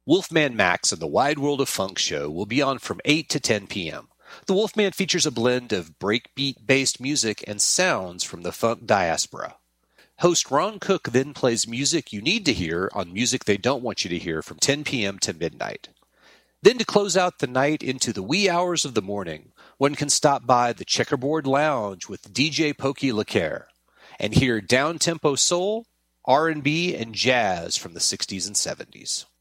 Wolfman Max and the Wide World of Funk show will be on from 8 to 10 p.m. The Wolfman features a blend of breakbeat-based music and sounds from the funk diaspora. Host Ron Cook then plays music you need to hear on music they don't want you to hear from 10 p.m. to midnight. Then to close out the night into the wee hours of the morning, one can stop by the Checkerboard Lounge with DJ Pokey LaCare and hear down-tempo soul, R&B, and jazz from the 60s and 70s.